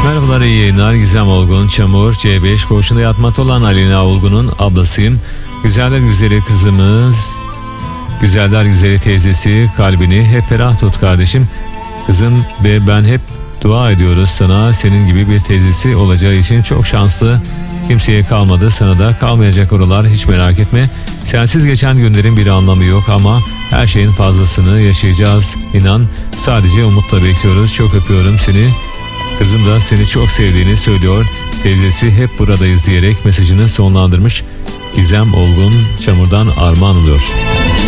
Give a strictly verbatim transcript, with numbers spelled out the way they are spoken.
Merhabalar, iyi yayınlar. Gizem Olgun, Çamur, C beş koğuşunda yatmakta olan Alina Olgun'un ablasıyım. Güzeller güzeli kızımız, güzeller güzeli teyzesi, kalbini hep ferah tut kardeşim. Kızım ve ben hep dua ediyoruz sana, senin gibi bir teyzesi olacağı için. Çok şanslı, kimseye kalmadı, sana da kalmayacak oralar, hiç merak etme. Sensiz geçen günlerin bir anlamı yok ama her şeyin fazlasını yaşayacağız, inan. Sadece umutla bekliyoruz. Çok öpüyorum seni. Kızım da seni çok sevdiğini söylüyor. Teyzesi hep buradayız diyerek mesajını sonlandırmış. Gizem Olgun, Çamur'dan armağan oluyor.